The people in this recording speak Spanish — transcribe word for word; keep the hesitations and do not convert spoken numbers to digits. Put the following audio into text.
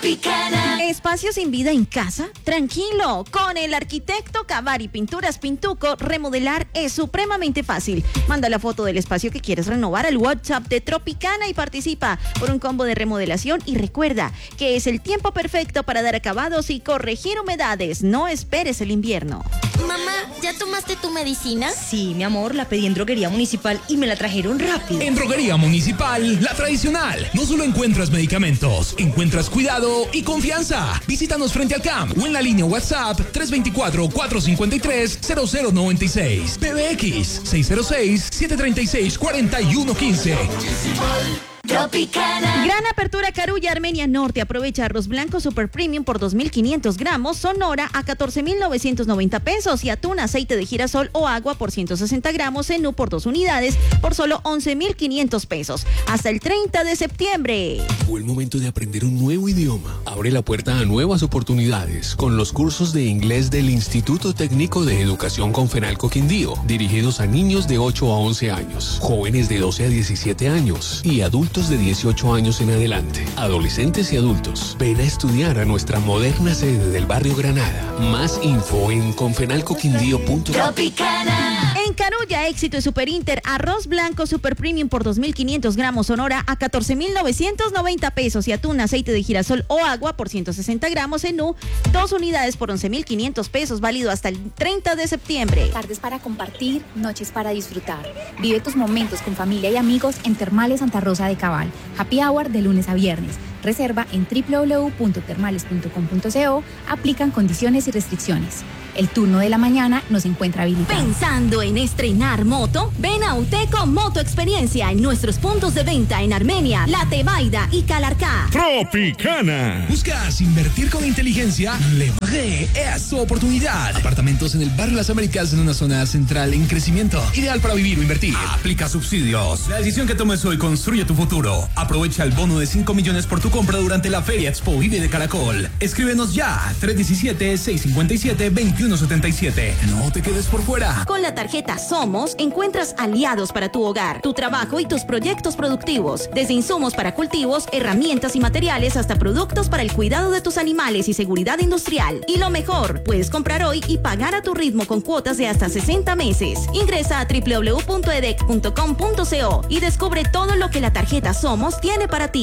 Tropicana. ¿Espacio sin vida en casa? Tranquilo, con el arquitecto Cavari Pinturas Pintuco, remodelar es supremamente fácil. Manda la foto del espacio que quieres renovar al WhatsApp de Tropicana y participa por un combo de remodelación. Y recuerda que es el tiempo perfecto para dar acabados y corregir humedades. No esperes el invierno. Mamá, ¿ya tomaste tu medicina? Sí, mi amor, la pedí en Droguería Municipal y me la trajeron rápido. En Droguería Municipal, la tradicional. No solo encuentras medicamentos, encuentras cuidado y confianza. Visítanos frente al C A M o en la línea WhatsApp tres dos cuatro, cuatro cinco tres, cero cero nueve seis. P B X seis cero seis, siete tres seis, cuatro uno uno cinco. Tropicana. Gran apertura Carulla, Armenia Norte. Aprovecha arroz blanco Super Premium por dos mil quinientos gramos, Sonora a catorce mil novecientos noventa pesos y atún, aceite de girasol o agua por ciento sesenta gramos, Zenú por dos unidades por solo once mil quinientos pesos. Hasta el treinta de septiembre. Fue el momento de aprender un nuevo idioma. Abre la puerta a nuevas oportunidades con los cursos de inglés del Instituto Técnico de Educación Confenalco Quindío, dirigidos a niños de ocho a once años, jóvenes de doce a diecisiete años y adultos de dieciocho años en adelante, adolescentes y adultos. Ven a estudiar a nuestra moderna sede del barrio Granada. Más info en confenalco quindío punto com. Tropicana. En Carulla, Éxito y Super Inter, arroz blanco Super Premium por dos mil quinientos gramos, Sonora a catorce mil novecientos noventa pesos y atún, aceite de girasol o agua por ciento sesenta gramos, Zenú, dos unidades por once mil quinientos pesos, válido hasta el treinta de septiembre. Tardes para compartir, noches para disfrutar. Vive tus momentos con familia y amigos en Termales Santa Rosa de Cabal. Happy Hour de lunes a viernes. Reserva en doble u doble u doble u punto termales punto com punto co. Aplican condiciones y restricciones. El turno de la mañana nos encuentra habilitado. ¿Pensando en estrenar moto? Ven a Uteco Moto Experiencia en nuestros puntos de venta en Armenia, La Tebaida y Calarcá. Tropicana. ¿Buscas invertir con inteligencia? Le Marais es su oportunidad. Apartamentos en el barrio Las Américas, en una zona central en crecimiento. Ideal para vivir o invertir. Aplica subsidios. La decisión que tomes hoy construye tu futuro. Aprovecha el bono de cinco millones por tu compra durante la Feria Expo Vive de Caracol. Escríbenos ya. tres uno siete, seis cinco siete, dos uno siete siete. No te quedes por fuera. Con la tarjeta Somos encuentras aliados para tu hogar, tu trabajo y tus proyectos productivos. Desde insumos para cultivos, herramientas y materiales hasta productos para el cuidado de tus animales y seguridad industrial. Y lo mejor, puedes comprar hoy y pagar a tu ritmo con cuotas de hasta sesenta meses. Ingresa a doble u doble u doble u punto edec punto com punto co y descubre todo lo que la tarjeta Somos tiene para ti.